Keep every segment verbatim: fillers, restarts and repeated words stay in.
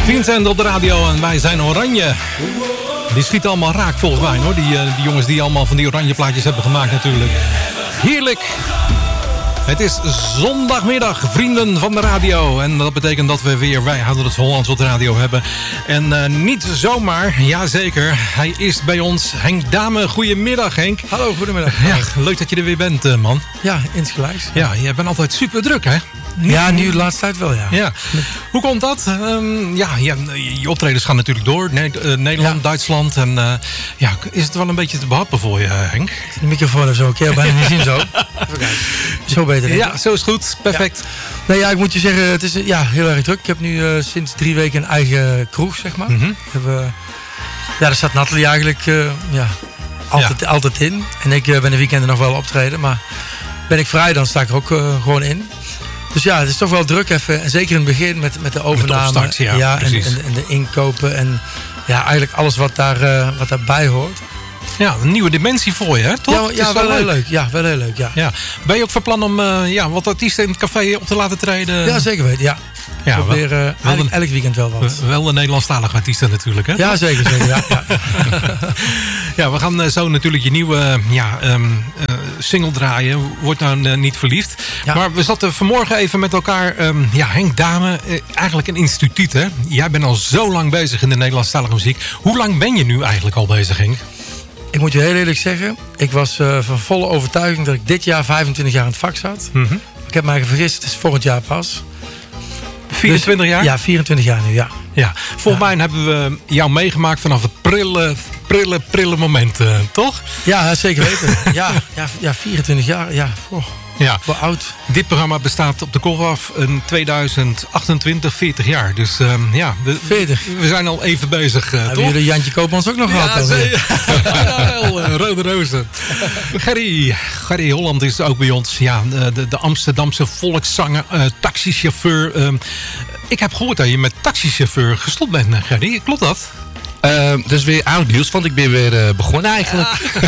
Vincent op de radio en wij zijn oranje. Die schieten allemaal raak volgens mij hoor. Die, uh, die jongens die allemaal van die oranje plaatjes hebben gemaakt natuurlijk. Heerlijk. Het is zondagmiddag, vrienden van de radio. En dat betekent dat we weer Wij Houden het Hollands op de radio hebben. En uh, niet zomaar, jazeker. Hij is bij ons, Henk Dame. Goedemiddag Henk. Hallo, goedemiddag. Ja, leuk dat je er weer bent, uh, man. Ja, insgelijks. Ja, je bent altijd super druk, hè? Ja, nu de laatste tijd wel, ja. ja. Hoe komt dat? Um, ja, ja, je optredens gaan natuurlijk door. Ne- uh, Nederland, ja. Duitsland. En uh, ja, is het wel een beetje te behappen voor je, Henk? De microfoon of zo, ik kan bijna niet zien zo. Zo beter, denk ik. Ja, zo is goed. Perfect. Ja. Nee, ja, ik moet je zeggen, het is ja, heel erg druk. Ik heb nu uh, sinds drie weken een eigen kroeg, zeg maar. Mm-hmm. Heb, uh, ja, daar staat Nathalie eigenlijk uh, ja, altijd, ja. altijd in. En ik uh, ben de weekenden nog wel optreden. Maar ben ik vrij, dan sta ik er ook uh, gewoon in. Dus ja, het is toch wel druk even. En zeker in het begin met, met de overname. Met de opstart, ja, ja, en, en, en de inkopen. En ja, eigenlijk alles wat, daar, uh, wat daarbij hoort. Ja, een nieuwe dimensie voor je, hè? Toch? Ja, ja wel, wel heel leuk. Ja, wel heel leuk, ja. ja. Ben je ook van plan om uh, ja, wat artiesten in het café op te laten treden? Ja, zeker weten, ja. Ja, ik probeer uh, wel een, elk weekend wel wat. Wel de Nederlandstalige artiesten natuurlijk, hè? Ja, zeker, zeker, ja. ja. ja, we gaan uh, zo natuurlijk je nieuwe uh, ja, um, uh, single draaien. Word nou uh, niet verliefd. Ja. Maar we zaten vanmorgen even met elkaar. Um, ja, Henk Dame, uh, eigenlijk een instituut, hè? Jij bent al zo lang bezig in de Nederlandstalige muziek. Hoe lang ben je nu eigenlijk al bezig, Henk? Ik moet je heel eerlijk zeggen, ik was uh, van volle overtuiging dat ik dit jaar vijfentwintig jaar in het vak zat. Mm-hmm. Ik heb mij vergist, het is volgend jaar pas. vierentwintig jaar? Dus, ja, vierentwintig jaar nu, ja. ja. Volgens ja. mij hebben we jou meegemaakt vanaf het prille, prille, prille moment, uh, toch? Ja, zeker weten. ja, ja, ja, vierentwintig jaar, ja. Oh. Ja. Wel oud. Dit programma bestaat op de kop af in tweeduizend achtentwintig, veertig jaar. Dus um, ja, we, veertig. we zijn al even bezig, uh, hebben toch? jullie Jantje Koopmans ook nog ja, gehad? Ze- ja, uh, Rode Rozen. Gerry, Gerry Holland is ook bij ons. Ja, de, de Amsterdamse volkszanger, uh, taxichauffeur. Uh, ik heb gehoord dat je met taxichauffeur gestopt bent, Gerry. Klopt dat? Uh, dat is weer oud nieuws, want ik ben weer uh, begonnen eigenlijk.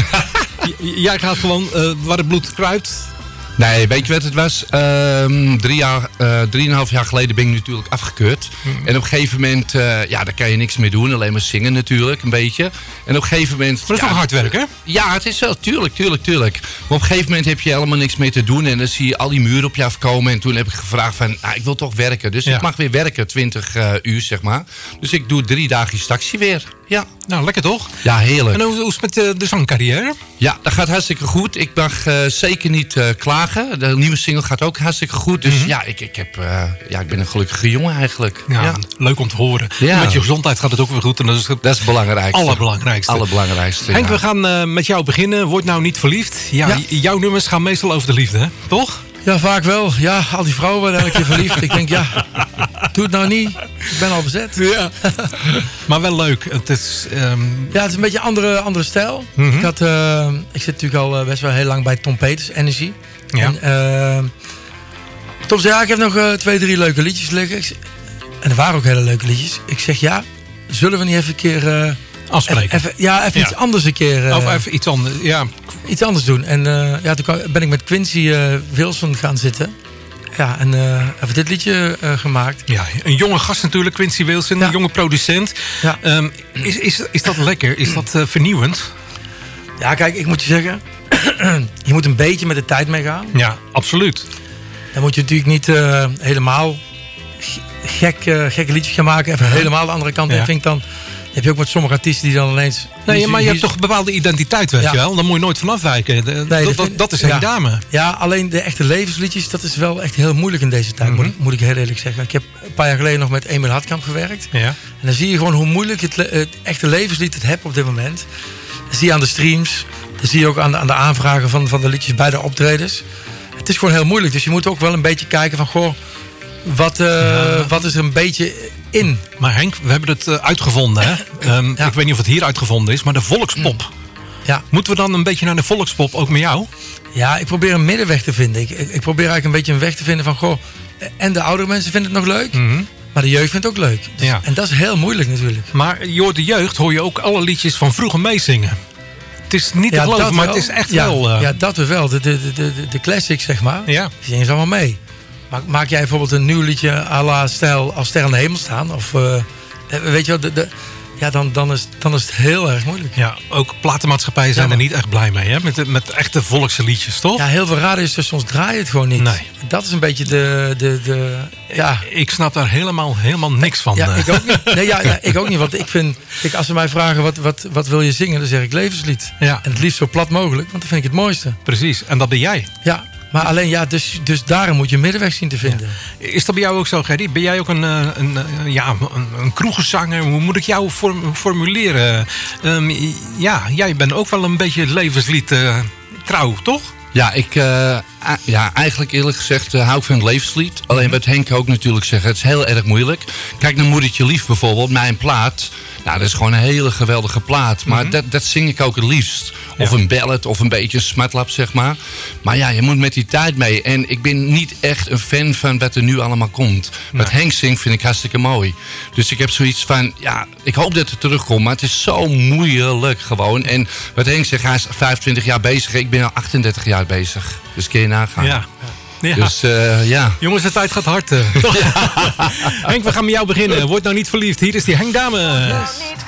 Ja. J- jij gaat gewoon uh, waar het bloed kruipt. Nee, weet je wat het was? Um, drie jaar, uh, drieënhalf jaar geleden ben ik natuurlijk afgekeurd. Mm. En op een gegeven moment, uh, ja, daar kan je niks meer doen. Alleen maar zingen natuurlijk, een beetje. En op een gegeven moment... Maar dat is ja, wel hard werk, hè? Ja, het is wel, tuurlijk, tuurlijk, tuurlijk. Maar op een gegeven moment heb je helemaal niks meer te doen. En dan zie je al die muren op je afkomen. En toen heb ik gevraagd van, nou, ik wil toch werken. Dus ja. ik mag weer werken, twintig uh, uur, zeg maar. Dus ik doe drie dagen taxi weer. Ja. Nou, lekker toch? Ja, heerlijk. En hoe, hoe is het met de, de zangcarrière? Ja, dat gaat hartstikke goed. Ik mag uh, zeker niet uh, klagen. De nieuwe single gaat ook hartstikke goed. Dus mm-hmm. ja, ik, ik, heb, uh, ja, ik ben een gelukkige jongen eigenlijk. Ja, ja. Leuk om te horen. Ja. Met je gezondheid gaat het ook weer goed. En dat is het, dat is het belangrijkste. Allerbelangrijkste. Allerbelangrijkste, Henk, ja. we gaan uh, met jou beginnen. Word nou niet verliefd. Ja, ja. J- jouw nummers gaan meestal over de liefde, hè? Toch? Ja, vaak wel. Ja, al die vrouwen worden elke keer verliefd. Ik denk, ja, doe het nou niet. Ik ben al bezet. Ja. Maar wel leuk. Het is, um... ja, het is een beetje een andere, andere stijl. Mm-hmm. Ik, had, uh, ik zit natuurlijk al uh, best wel heel lang bij Tom Peters, Energy. Ja. En uh, Tom zei, ja, ik heb nog uh, twee, drie leuke liedjes liggen. Ik, en er waren ook hele leuke liedjes. Ik zeg, ja, zullen we niet even een keer... Uh, afspreken. Even, ja, even ja. iets anders een keer. Uh, of even iets anders, ja. Iets anders doen. En uh, ja, toen ben ik met Quincy uh, Wilson gaan zitten. Ja, en uh, even dit liedje uh, gemaakt. Ja, een jonge gast natuurlijk, Quincy Wilson, ja. Een jonge producent. Ja. Um, is, is, is dat lekker? Is dat uh, vernieuwend? Ja, kijk, ik moet je zeggen, je moet een beetje met de tijd meegaan. Ja, absoluut. Dan moet je natuurlijk niet uh, helemaal gek, uh, gekke liedjes gaan maken. Even helemaal de andere kant. Ja. En vind ik dan... Heb je ook met sommige artiesten die dan ineens... Nee, maar je hebt toch een bepaalde identiteit, weet ja. je wel? Daar moet je nooit van afwijken. De, nee, dat, dat, dat is een ja. dame. Ja, alleen de echte levensliedjes, dat is wel echt heel moeilijk in deze tijd, mm-hmm. moet, moet ik heel eerlijk zeggen. Ik heb een paar jaar geleden nog met Emil Hartkamp gewerkt. Ja. En dan zie je gewoon hoe moeilijk het, het echte levenslied het hebt op dit moment. Dat zie je aan de streams. Dat zie je ook aan de, aan de aanvragen van, van de liedjes bij de optredens. Het is gewoon heel moeilijk. Dus je moet ook wel een beetje kijken van... Goh, wat, uh, ja. wat is er een beetje... in. Maar Henk, we hebben het uh, uitgevonden. Hè? Um, ja. Ik weet niet of het hier uitgevonden is, maar de volkspop. Ja. Moeten we dan een beetje naar de volkspop, ook met jou? Ja, ik probeer een middenweg te vinden. Ik, ik probeer eigenlijk een beetje een weg te vinden van... Goh, en de oudere mensen vinden het nog leuk, mm-hmm. maar de jeugd vindt het ook leuk. Dus, ja. En dat is heel moeilijk natuurlijk. Maar je hoort de jeugd, hoor je ook alle liedjes van vroeger meezingen. Het is niet te ja, geloven, maar wel. Het is echt ja, wel... Uh... Ja, dat we wel. De, de, de, de, de classics, zeg maar, ja. die zingen ze allemaal mee. Maak, maak jij bijvoorbeeld een nieuw liedje à la stijl als Ster aan de Hemel staan? Of uh, weet je wat, de, de, ja, dan, dan, is, dan is het heel erg moeilijk. Ja, ook platenmaatschappijen zijn ja, er niet echt blij mee, hè? Met, met echte volkse liedjes, toch? Ja, heel veel radiostations draaien het gewoon niet. Nee. Dat is een beetje de... de, de ja. ik, ik snap daar helemaal, helemaal niks van. Ja, ik ook niet. Nee, ja, ja, ik ook niet. Want ik vind, kijk, als ze mij vragen wat, wat, wat wil je zingen, dan zeg ik levenslied. Ja. En het liefst zo plat mogelijk, want dat vind ik het mooiste. Precies, en dat ben jij. Ja. Maar alleen, ja, dus, dus daarom moet je een middenweg zien te vinden. Ja. Is dat bij jou ook zo, Gerry? Ben jij ook een, een, een, ja, een, een kroegenzanger? Hoe moet ik jou form, formuleren? Um, ja, jij bent ook wel een beetje levenslied uh, trouw, toch? Ja, ik, uh, ja, eigenlijk eerlijk gezegd uh, hou ik van het levenslied. Alleen wat Henk ook natuurlijk zegt, het is heel erg moeilijk. Kijk naar Moedertje Lief bijvoorbeeld, mijn plaat. Nou, dat is gewoon een hele geweldige plaat. Maar mm-hmm. dat, dat zing ik ook het liefst. Of ja. een ballad, of een beetje een smatlap, zeg maar. Maar ja, je moet met die tijd mee. En ik ben niet echt een fan van wat er nu allemaal komt. Nee. Wat Henk zingt vind ik hartstikke mooi. Dus ik heb zoiets van, ja, ik hoop dat het terugkomt. Maar het is zo moeilijk gewoon. En wat Henk zegt, hij is vijfentwintig jaar bezig. Ik ben al achtendertig jaar bezig. Dus kun je nagaan. Ja. Ja. Dus uh, ja. Jongens, de tijd gaat hard. Uh. Ja. Henk, we gaan met jou beginnen. Word nou niet verliefd. Hier is die Henk Dame. Yes.